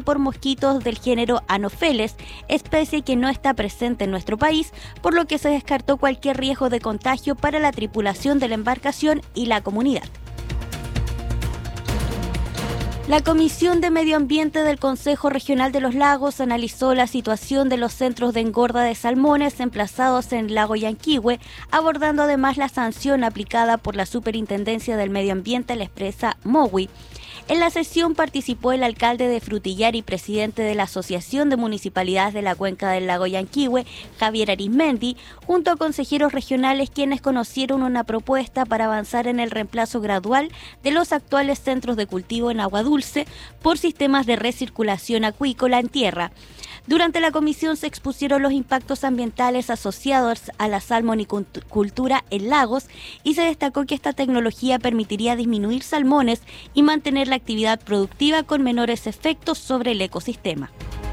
por mosquitos del género Anopheles, especie que no está presente en nuestro país, por lo que se descartó cualquier riesgo de contagio para la tripulación de la embarcación y la comunidad. La Comisión de Medio Ambiente del Consejo Regional de los Lagos analizó la situación de los centros de engorda de salmones emplazados en el lago Yanquihue, abordando además la sanción aplicada por la Superintendencia del Medio Ambiente a la empresa Mowi. En la sesión participó el alcalde de Frutillar y presidente de la Asociación de Municipalidades de la Cuenca del Lago Yanquihue, Javier Arismendi, junto a consejeros regionales quienes conocieron una propuesta para avanzar en el reemplazo gradual de los actuales centros de cultivo en agua dulce por sistemas de recirculación acuícola en tierra. Durante la comisión se expusieron los impactos ambientales asociados a la salmonicultura en lagos y se destacó que esta tecnología permitiría disminuir salmones y mantener la actividad productiva con menores efectos sobre el ecosistema.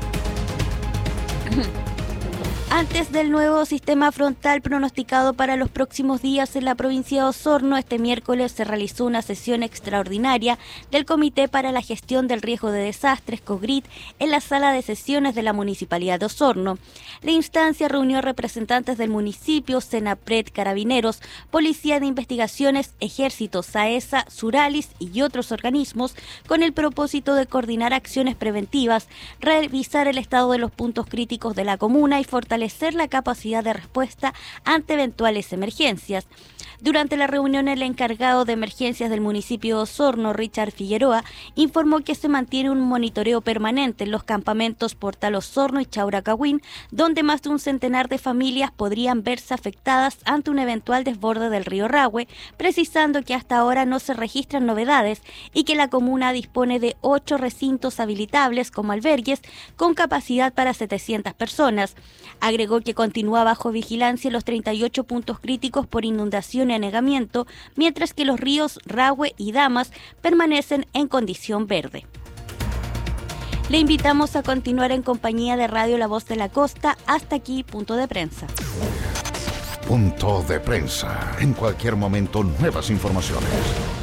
Antes del nuevo sistema frontal pronosticado para los próximos días en la provincia de Osorno, este miércoles se realizó una sesión extraordinaria del Comité para la Gestión del Riesgo de Desastres, COGRID, en la sala de sesiones de la Municipalidad de Osorno. La instancia reunió representantes del municipio, Senapred, Carabineros, Policía de Investigaciones, Ejército, SAESA, Suralis y otros organismos con el propósito de coordinar acciones preventivas, revisar el estado de los puntos críticos de la comuna y fortalecer la capacidad de respuesta ante eventuales emergencias. Durante la reunión, el encargado de emergencias del municipio de Osorno, Richard Figueroa, informó que se mantiene un monitoreo permanente en los campamentos Portal Osorno y Chauracahuín, donde más de un centenar de familias podrían verse afectadas ante un eventual desborde del río Rahue, precisando que hasta ahora no se registran novedades y que la comuna dispone de 8 recintos habilitables como albergues con capacidad para 700 personas. Agregó que continúa bajo vigilancia los 38 puntos críticos por inundación y anegamiento, mientras que los ríos Rahue y Damas permanecen en condición verde. Le invitamos a continuar en compañía de Radio La Voz de la Costa. Hasta aquí, Punto de Prensa. Punto de Prensa. En cualquier momento, nuevas informaciones.